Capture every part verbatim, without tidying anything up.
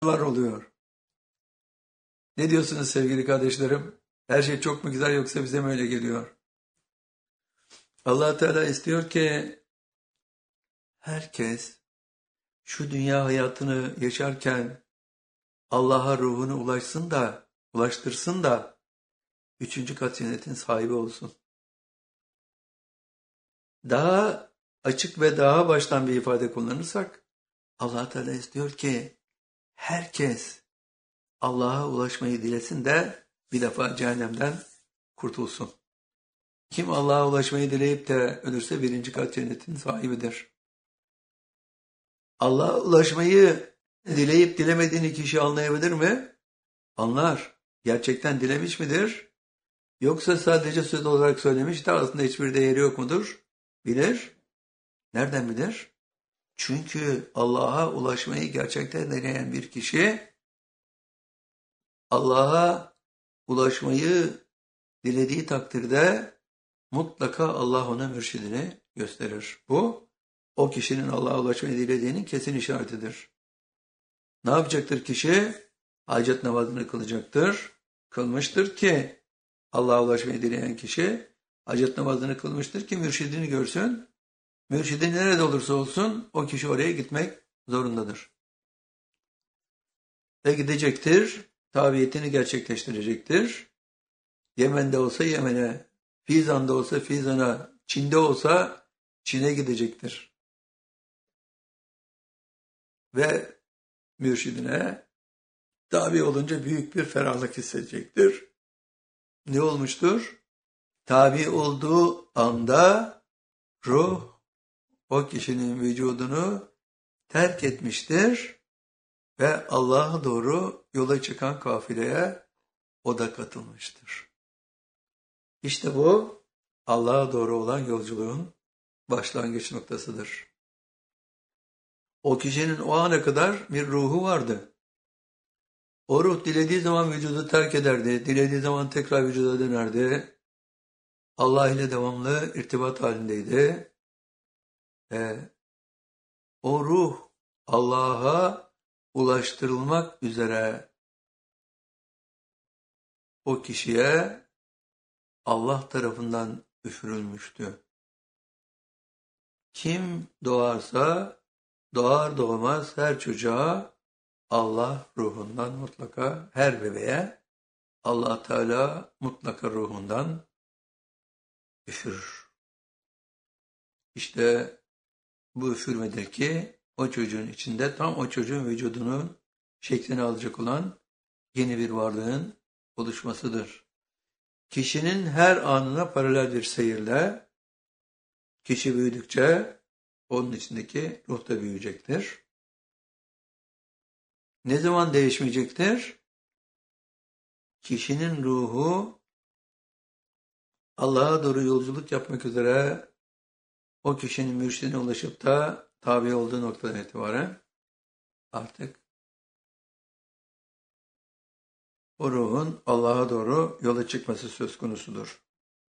oluyor. Ne diyorsunuz sevgili kardeşlerim? Her şey çok mu güzel yoksa bize mi öyle geliyor? Allah Teala istiyor ki herkes şu dünya hayatını yaşarken Allah'a ruhunu ulaşsın da, ulaştırsın da üçüncü kat cennetin sahibi olsun. Daha açık ve daha baştan bir ifade kullanırsak Allah Teala istiyor ki herkes Allah'a ulaşmayı dilesin de bir defa cehennemden kurtulsun. Kim Allah'a ulaşmayı dileyip de ölürse birinci kat cennetin sahibidir. Allah'a ulaşmayı dileyip dilemediğini kişi anlayabilir mi? Anlar. Gerçekten dilemiş midir? Yoksa sadece söz olarak söylemiş de aslında hiçbir değeri yok mudur? Bilir. Nereden bilir? Çünkü Allah'a ulaşmayı gerçekten dileyen bir kişi Allah'a ulaşmayı dilediği takdirde mutlaka Allah ona mürşidini gösterir. Bu, o kişinin Allah'a ulaşmayı dilediğinin kesin işaretidir. Ne yapacaktır kişi? Hacet namazını kılacaktır. Kılmıştır ki, Allah'a ulaşmayı dileyen kişi, hacet namazını kılmıştır ki mürşidini görsün. Mürşidi nerede olursa olsun, o kişi oraya gitmek zorundadır. Ve gidecektir, tabiyetini gerçekleştirecektir. Yemen'de olsa Yemen'e, Fizan'da olsa Fizan'a, Çin'de olsa Çin'e gidecektir. Ve mürşidine tabi olunca büyük bir ferahlık hissedecektir. Ne olmuştur? Tabi olduğu anda ruh o kişinin vücudunu terk etmiştir ve Allah'a doğru yola çıkan kafileye o da katılmıştır. İşte bu Allah'a doğru olan yolculuğun başlangıç noktasıdır. O kişinin o ana kadar bir ruhu vardı. O ruh dilediği zaman vücudu terk ederdi, dilediği zaman tekrar vücuda dönerdi. Allah ile devamlı irtibat halindeydi. Ve o ruh Allah'a ulaştırılmak üzere o kişiye Allah tarafından üfürülmüştü. Kim doğarsa doğar doğmaz her çocuğa Allah ruhundan mutlaka, her bebeğe Allah Teala mutlaka ruhundan üfürür. İşte bu üfürmedir ki o çocuğun içinde tam o çocuğun vücudunun şeklini alacak olan yeni bir varlığın oluşmasıdır. Kişinin her anına paralel bir seyirle kişi büyüdükçe onun içindeki ruh da büyüyecektir. Ne zaman değişmeyecektir? Kişinin ruhu Allah'a doğru yolculuk yapmak üzere o kişinin mürşidine ulaşıp da tabi olduğu noktadan itibaren artık o ruhun Allah'a doğru yola çıkması söz konusudur.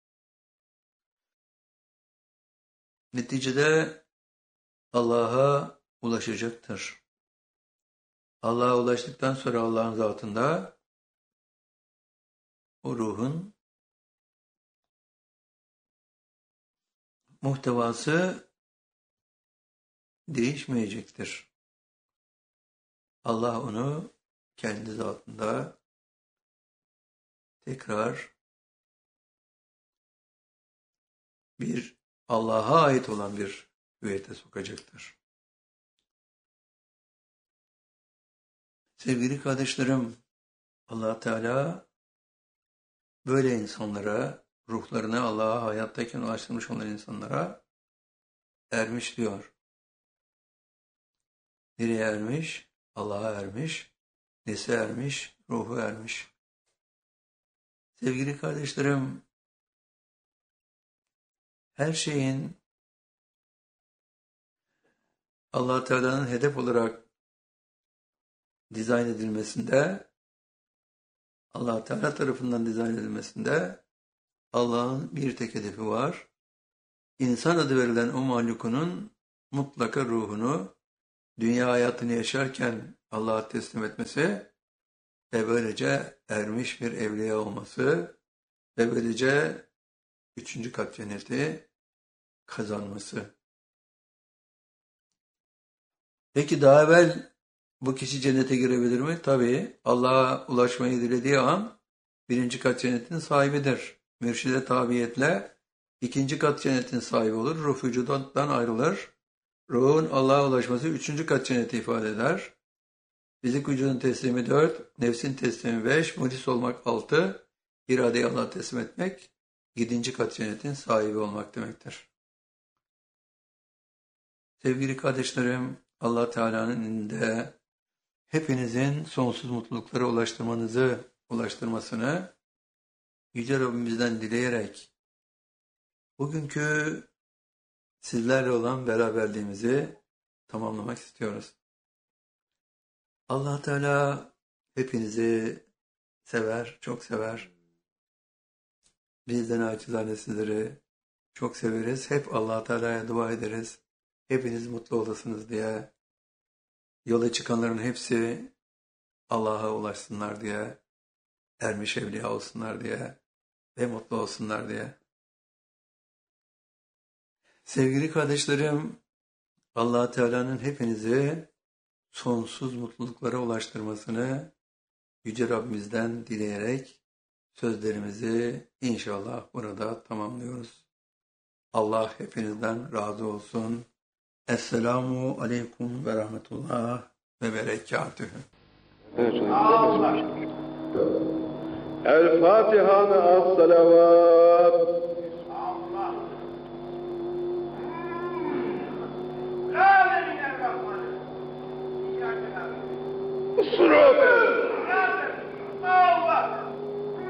Neticede Allah'a ulaşacaktır. Allah'a ulaştıktan sonra Allah'ın zatında o ruhun muhtevası değişmeyecektir. Allah onu kendi zatında tekrar bir Allah'a ait olan bir hüviyete sokacaktır. Sevgili kardeşlerim, Allah Teala böyle insanlara, ruhlarını Allah'a hayattayken ulaştırmış olan insanlara ermiş diyor. Nereye ermiş? Allah'a ermiş. Nesi ermiş? Ruhu ermiş. Sevgili kardeşlerim, her şeyin Allah Teala'nın hedef olarak dizayn edilmesinde, Allah Teala tarafından dizayn edilmesinde Allah'ın bir tek hedefi var. İnsan adı verilen o mahlukunun mutlaka ruhunu dünya hayatını yaşarken Allah'a teslim etmesi ve böylece ermiş bir evliya olması ve böylece üçüncü kat cenneti kazanması. Peki daha evvel bu kişi cennete girebilir mi? Tabii. Allah'a ulaşmayı dilediği an birinci kat cennetin sahibidir. Mürşide tabiyetle ikinci kat cennetin sahibi olur. Ruh vücudandan ayrılır. Ruhun Allah'a ulaşması üçüncü kat cenneti ifade eder. Fizik vücudun teslimi dört, nefsin teslimi beş, muhlis olmak altı, iradeyi Allah'a teslim etmek, yedinci kat cennetin sahibi olmak demektir. Sevgili kardeşlerim, Allah Teala'nın indinde hepinizin sonsuz mutluluklara ulaştırmanızı, ulaştırmasını Yüce Rabbimizden dileyerek bugünkü sizlerle olan beraberliğimizi tamamlamak istiyoruz. Allah Teala hepinizi sever, çok sever. Biz de naçizane sizleri çok severiz. Hep Allah Teala'ya dua ederiz. Hepiniz mutlu olasınız diye. Yola çıkanların hepsi Allah'a ulaşsınlar diye. Ermiş evliya olsunlar diye. Ve mutlu olsunlar diye. Sevgili kardeşlerim, Allah Teala'nın hepinizi sonsuz mutluluklara ulaştırmasını Yüce Rabbimizden dileyerek sözlerimizi inşallah burada tamamlıyoruz. Allah hepinizden razı olsun. Esselamu aleyküm ve rahmetullah ve berekatühü. El Fatiha ve as-salavat. Allah.